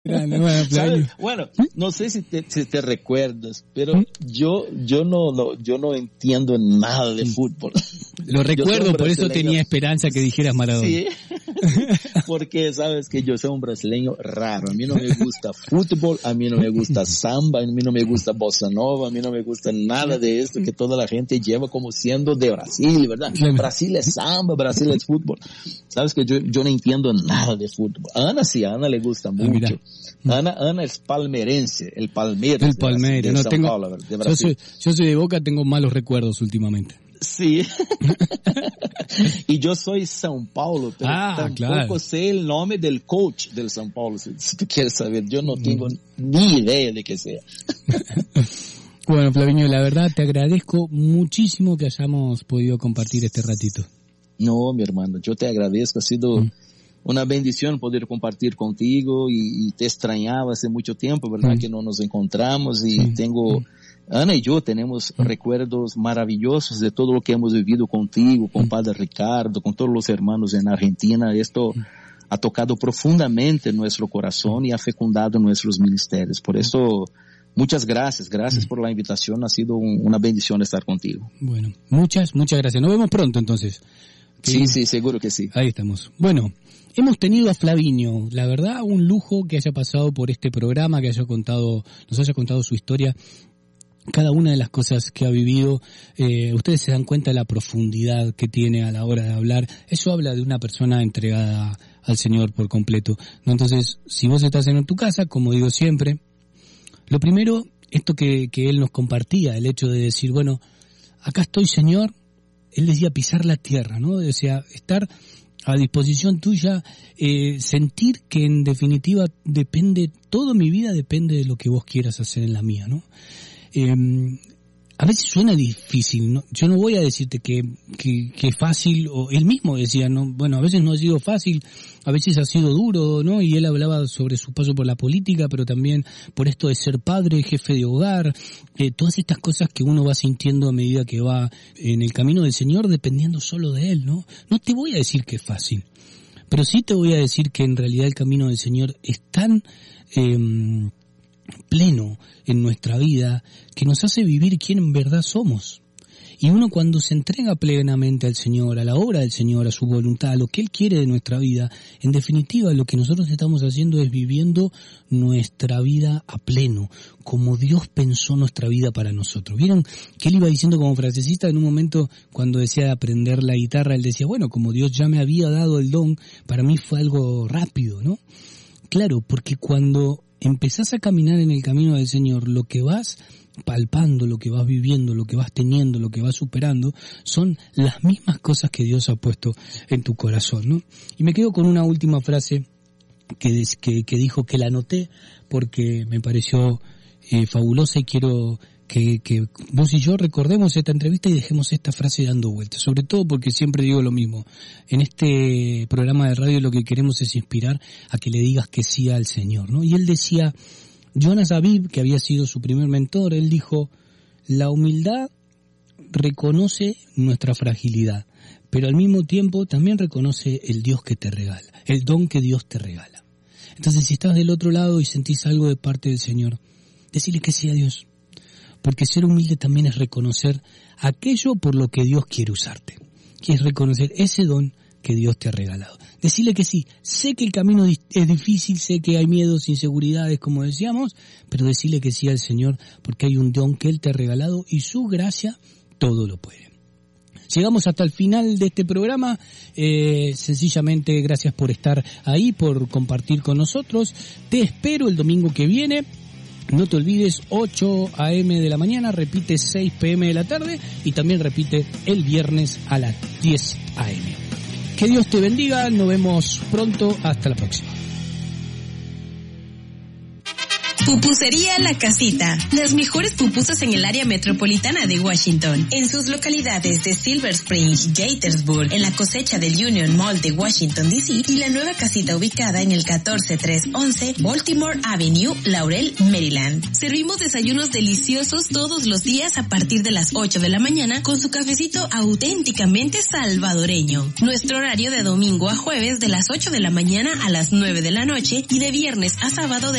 Grande, bueno, ¿sabes? Bueno, no sé si te recuerdas, pero yo no entiendo nada de fútbol. Lo recuerdo, por eso tenía esperanza que dijeras Maradona. Sí, porque sabes que yo soy un brasileño raro. A mí no me gusta fútbol, a mí no me gusta samba, a mí no me gusta bossa nova, a mí no me gusta nada de esto que toda la gente lleva como siendo de Brasil, ¿verdad? Brasil es samba, Brasil es fútbol. Sabes que yo no entiendo nada de fútbol. A Ana le gusta mucho. Ana es palmerense, el Palmeiras. El Palmeiras, no tengo. Yo soy de Boca, tengo malos recuerdos últimamente. Sí. Y yo soy São Paulo, pero tampoco sé el nombre del coach del São Paulo, si tú quieres saber. Yo no tengo ni idea de qué sea. Bueno, Flaviño, la verdad te agradezco muchísimo que hayamos podido compartir este ratito. No, mi hermano, yo te agradezco. Ha sido una bendición poder compartir contigo y te extrañaba hace mucho tiempo, ¿verdad? Que no nos encontramos y tengo... Ana y yo tenemos recuerdos maravillosos de todo lo que hemos vivido contigo, con Padre Ricardo, con todos los hermanos en Argentina. Esto ha tocado profundamente nuestro corazón y ha fecundado nuestros ministerios. Por eso, muchas gracias. Gracias por la invitación. Ha sido una bendición estar contigo. Bueno, muchas gracias. Nos vemos pronto entonces. Sí, seguro que sí. Ahí estamos. Bueno, hemos tenido a Flaviño. La verdad, un lujo que haya pasado por este programa, que nos haya contado su historia. Cada una de las cosas que ha vivido, ustedes se dan cuenta de la profundidad que tiene a la hora de hablar. Eso habla de una persona entregada al Señor por completo. Entonces, si vos estás en tu casa, como digo siempre, lo primero, esto que él nos compartía, el hecho de decir, bueno, acá estoy, Señor, él decía pisar la tierra, ¿no? Decía, estar a disposición tuya, sentir que en definitiva toda mi vida depende de lo que vos quieras hacer en la mía, ¿no? A veces suena difícil, ¿no? Yo no voy a decirte que es fácil, o él mismo decía, no, bueno, a veces no ha sido fácil, a veces ha sido duro, ¿no? Y él hablaba sobre su paso por la política, pero también por esto de ser padre, jefe de hogar, todas estas cosas que uno va sintiendo a medida que va en el camino del Señor, dependiendo solo de Él, ¿no? No te voy a decir que es fácil, pero sí te voy a decir que en realidad el camino del Señor es tan pleno en nuestra vida que nos hace vivir quién en verdad somos. Y uno cuando se entrega plenamente al Señor, a la obra del Señor, a su voluntad, a lo que Él quiere de nuestra vida, en definitiva lo que nosotros estamos haciendo es viviendo nuestra vida a pleno, como Dios pensó nuestra vida para nosotros. ¿Vieron que él iba diciendo como frasecista en un momento cuando decía aprender la guitarra? Él decía, bueno, como Dios ya me había dado el don, para mí fue algo rápido, ¿no? Claro, porque cuando empezás a caminar en el camino del Señor, lo que vas palpando, lo que vas viviendo, lo que vas teniendo, lo que vas superando, son las mismas cosas que Dios ha puesto en tu corazón, ¿no? Y me quedo con una última frase que dijo, que la anoté porque me pareció fabulosa, y quiero que vos y yo recordemos esta entrevista y dejemos esta frase dando vueltas, sobre todo porque siempre digo lo mismo. En este programa de radio lo que queremos es inspirar a que le digas que sí al Señor, ¿no? Y él decía, Jonas Aviv, que había sido su primer mentor, él dijo, la humildad reconoce nuestra fragilidad, pero al mismo tiempo también reconoce el Dios que te regala, el don que Dios te regala. Entonces, si estás del otro lado y sentís algo de parte del Señor, decile que sí a Dios. Porque ser humilde también es reconocer aquello por lo que Dios quiere usarte, que es reconocer ese don que Dios te ha regalado. Decirle que sí. Sé que el camino es difícil, sé que hay miedos, inseguridades, como decíamos, pero decirle que sí al Señor, porque hay un don que Él te ha regalado y su gracia todo lo puede. Llegamos hasta el final de este programa. Sencillamente gracias por estar ahí, por compartir con nosotros. Te espero el domingo que viene. No te olvides, 8 a.m. de la mañana, repite 6 p.m. de la tarde y también repite el viernes a las 10 a.m. Que Dios te bendiga, nos vemos pronto, hasta la próxima. Pupusería La Casita, las mejores pupusas en el área metropolitana de Washington, en sus localidades de Silver Spring, Gaithersburg, en la cosecha del Union Mall de Washington DC y la nueva casita ubicada en el 14311 Baltimore Avenue, Laurel, Maryland. Servimos desayunos deliciosos todos los días a partir de las 8 de la mañana con su cafecito auténticamente salvadoreño. Nuestro horario de domingo a jueves de las 8 de la mañana a las 9 de la noche y de viernes a sábado de